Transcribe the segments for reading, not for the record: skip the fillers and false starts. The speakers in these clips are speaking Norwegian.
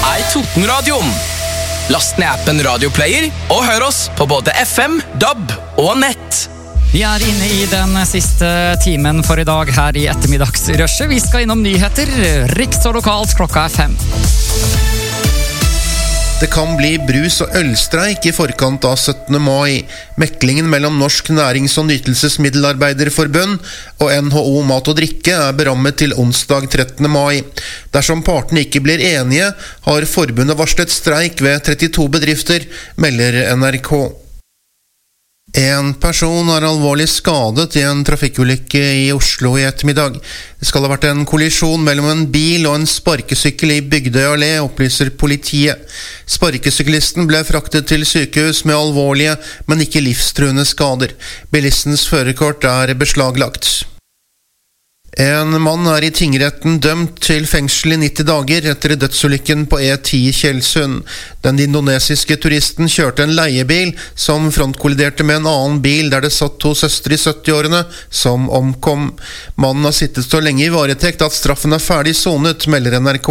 Totenradioen. Last ned appen Radioplayer og hør oss på både FM, DAB og nett. Vi inne i den siste timen for i dag her i ettermiddagsrushet. Vi skal innom nyheter, riks og lokalt, klokka 5. Det kan bli brus- og ølstreik i forkant av 17. mai. Meklingen mellom Norsk Nærings- og Nytelsesmiddelarbeiderforbund og NHO Mat og Drikke berammet til onsdag 13. mai. Dersom partene ikke blir enige, har forbundet varslet streik ved 32 bedrifter, melder NRK. En person alvorlig skadet i en trafikkulykke i Oslo i ettermiddag. Det skal ha vært en kollisjon mellom en bil og en sparkesykkel i Bygdøy allé, opplyser politiet. Sparkesyklisten ble fraktet til sykehus med alvorlige, men ikke livstruende skader. Bilistens førerkort beslaglagt. En mann i tingretten dømt til fengsel i 90 dager etter dødsulykken på E10 Tjeldsund. Den indonesiske turisten kjørte en leiebil som frontkolliderte med en annen bil der det satt 2 søstre i 70-årene som omkom. Mannen har sittet så lenge i varetekt at straffen ferdig sonet, melder NRK.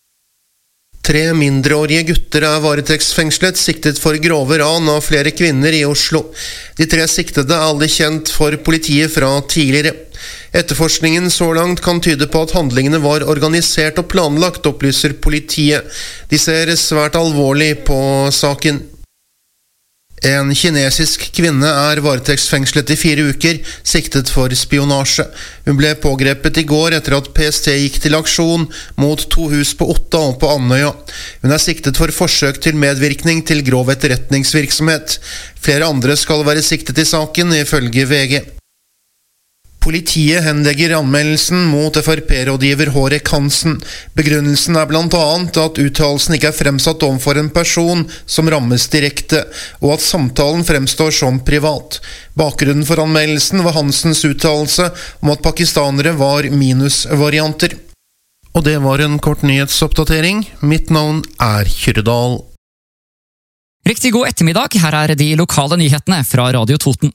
3 mindreårige gutter varetektsfengslet, siktet for grove ran av flere kvinner i Oslo. De 3 siktede alle kjent for politiet fra tidligere. Etterforskningen så langt kan tyde på at handlingene var organisert og planlagt, opplyser politiet. De ser svært alvorlig på saken. En kinesisk kvinne varetektsfengslet i 4 uker, siktet for spionasje. Hun ble pågrepet i går etter at PST gikk til aksjon mot 2 hus på Otta og på Andøya. Hun siktet for forsøk til medvirkning til grov etterretningsvirksomhet. Flere andre skal være siktet i saken, ifølge VG. Politiet henlegger anmeldelsen mot FrP-rådgiver Hårek Hansen. Begrunnelsen blant annet at uttalelsen ikke fremsatt overfor en person som rammes direkte, og at samtalen fremstår som privat. Bakgrunnen for anmeldelsen var Hansens uttalelse om at pakistanere var minusvarianter. Og det var en kort nyhetsoppdatering. Mitt navn Kyrredal. Riktig god ettermiddag, her de lokale nyhetene fra Radio Toten.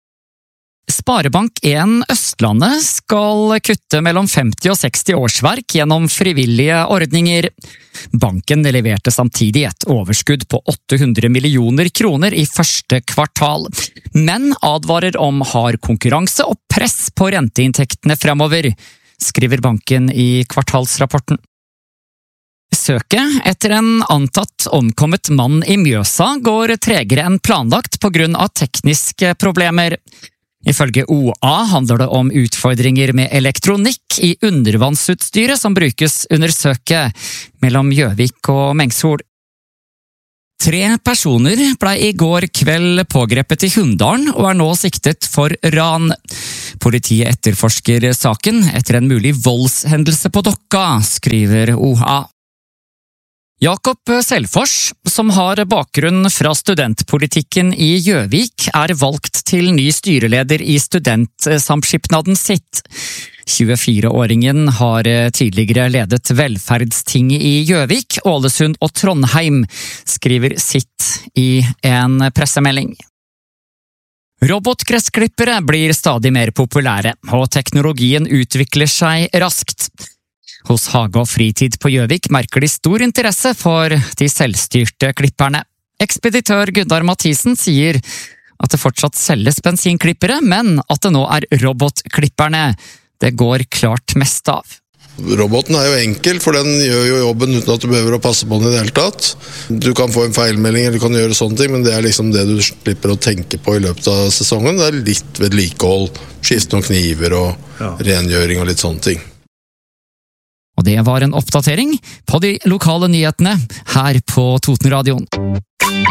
Sparebank1 Østlandet skal kutte mellom 50 og 60 årsverk gjennom frivillige ordninger. Banken leverte samtidig et overskudd på 800 millioner kroner i første kvartal, men advarer om hard konkurranse og press på renteinntektene fremover, skriver banken i kvartalsrapporten. Søket etter en antatt omkommet mann i Mjøsa går tregere enn planlagt på grunn av tekniske problemer. Ifølge OA handler det om utfordringer med elektronikk i undervannsutstyret som brukes under søket mellom Gjøvik og Mengsol. 3 personer ble i går kveld pågrepet i Hunndalen og nå siktet for ran. Politiet etterforsker saken etter en mulig voldshendelse på Dokka, skriver OA. Jakob Selfors, som har bakgrunn fra studentpolitikken i Gjøvik, valgt til ny styreleder i studentsamskipnaden sitt. 24-åringen har tidligere ledet velferdstinget i Gjøvik, Ålesund og Trondheim, skriver sitt i en pressemelding. Robotgressklippere blir stadig mer populære, og teknologien utvikler seg raskt. Hos Hage og Fritid på Gjøvik merker de stor interesse for de selvstyrte klipperne. Ekspeditør Gunnar Mathisen sier at det fortsatt selges bensinklippere, men at det nå robotklipperne. Det går klart mest av. Roboten jo enkel, for den gjør jo jobben uten at du behøver å passe på den i det hele tatt. Du kan få en feilmelding, eller du kan gjøre sånne ting, men det liksom det du slipper å tenke på i løpet av sesongen. Det litt vedlikehold, skifte noen kniver og rengjøring og litt sånne ting. Og det var en oppdatering på de lokale nyhetene her på Totenradioen.